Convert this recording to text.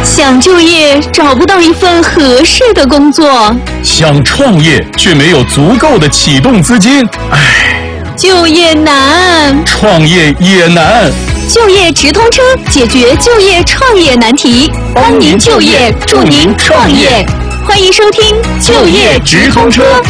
想就业找不到一份合适的工作， 想创业却没有足够的启动资金， 就业难， 创业也难。 就业直通车解决就业创业难题，帮您就业，助您创业。欢迎收听就业直通车。